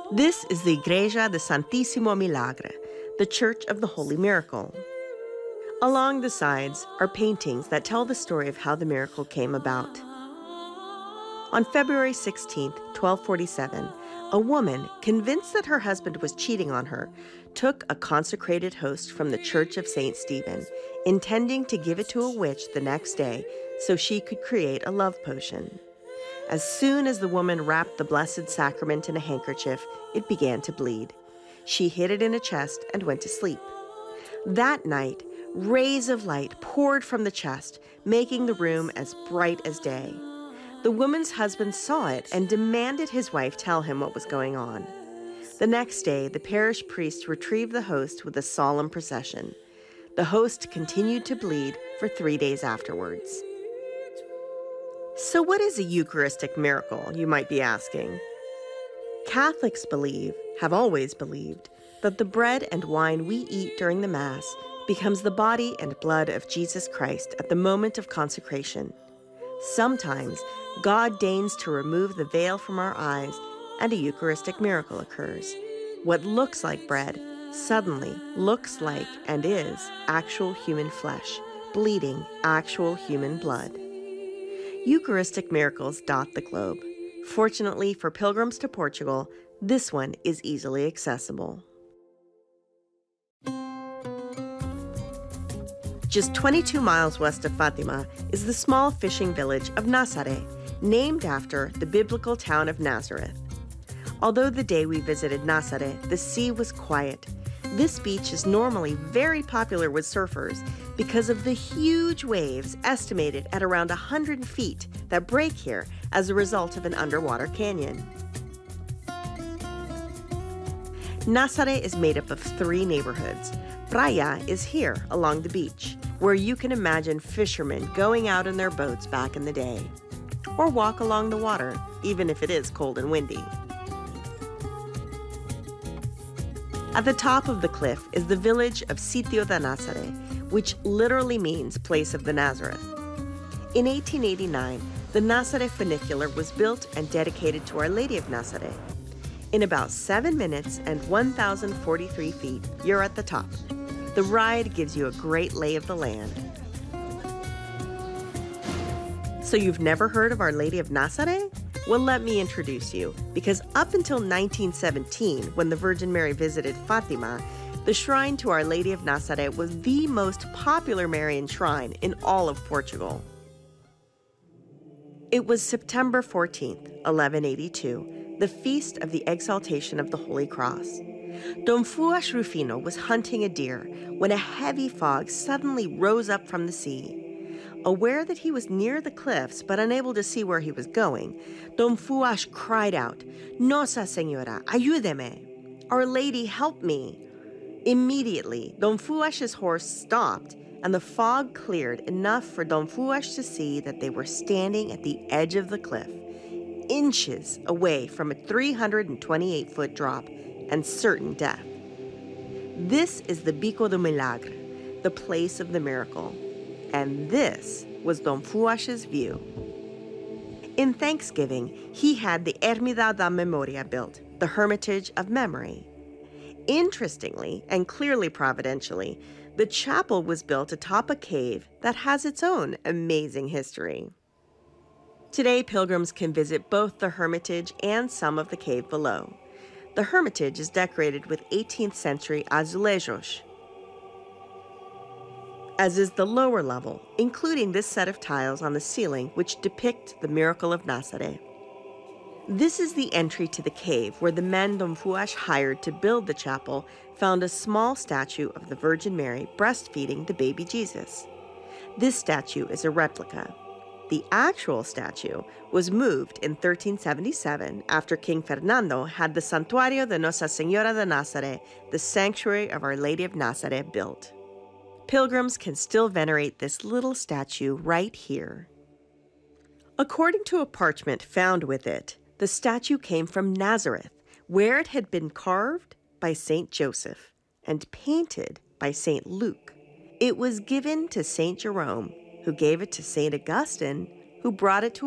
This is the Igreja de Santísimo Milagre, the Church of the Holy Miracle. Along the sides are paintings that tell the story of how the miracle came about. On February 16, 1247, a woman, convinced that her husband was cheating on her, took a consecrated host from the Church of St. Stephen, intending to give it to a witch the next day so she could create a love potion. As soon as the woman wrapped the Blessed Sacrament in a handkerchief, it began to bleed. She hid it in a chest and went to sleep. That night, rays of light poured from the chest, making the room as bright as day. The woman's husband saw it and demanded his wife tell him what was going on. The next day, the parish priest retrieved the host with a solemn procession. The host continued to bleed for 3 days afterwards. So what is a Eucharistic miracle, you might be asking? Catholics have always believed, that the bread and wine we eat during the Mass becomes the body and blood of Jesus Christ at the moment of consecration. Sometimes, God deigns to remove the veil from our eyes, and a Eucharistic miracle occurs. What looks like bread suddenly looks like and is actual human flesh, bleeding actual human blood. Eucharistic miracles dot the globe. Fortunately for pilgrims to Portugal, this one is easily accessible. Just 22 miles west of Fatima is the small fishing village of Nazaré, named after the biblical town of Nazareth. Although the day we visited Nazaré, the sea was quiet. This beach is normally very popular with surfers because of the huge waves estimated at around 100 feet that break here as a result of an underwater canyon. Nazaré is made up of 3 neighborhoods. Praia is here along the beach, where you can imagine fishermen going out in their boats back in the day, or walk along the water, even if it is cold and windy. At the top of the cliff is the village of Sitio da Nazaré, which literally means place of the Nazareth. In 1889, the Nazaré funicular was built and dedicated to Our Lady of Nazaré. In about 7 minutes and 1,043 feet, you're at the top. The ride gives you a great lay of the land. So you've never heard of Our Lady of Nazaré? Well, let me introduce you, because up until 1917, when the Virgin Mary visited Fatima, the shrine to Our Lady of Nazaré was the most popular Marian shrine in all of Portugal. It was September 14th, 1182, the feast of the Exaltation of the Holy Cross. Dom Fuas Rufino was hunting a deer when a heavy fog suddenly rose up from the sea. Aware that he was near the cliffs but unable to see where he was going, Dom Fuas cried out, "Nossa Senhora, ayúdeme! Our Lady, help me!" Immediately, Dom Fuas's horse stopped and the fog cleared enough for Dom Fuas to see that they were standing at the edge of the cliff, inches away from a 328-foot drop and certain death. This is the Bico do Milagre, the place of the miracle. And this was Dom Fuas's view. In Thanksgiving, he had the Ermida da Memoria built, the Hermitage of Memory. Interestingly, and clearly providentially, the chapel was built atop a cave that has its own amazing history. Today, pilgrims can visit both the Hermitage and some of the cave below. The Hermitage is decorated with 18th century azulejos, as is the lower level, including this set of tiles on the ceiling which depict the miracle of Nazaré. This is the entry to the cave where the men Dom Fuas hired to build the chapel found a small statue of the Virgin Mary breastfeeding the baby Jesus. This statue is a replica. The actual statue was moved in 1377 after King Fernando had the Santuario de Nossa Senhora de Nazaré, the Sanctuary of Our Lady of Nazaré, built. Pilgrims can still venerate this little statue right here. According to a parchment found with it, the statue came from Nazareth, where it had been carved by Saint Joseph and painted by Saint Luke. It was given to Saint Jerome, who gave it to Saint Augustine, who brought it to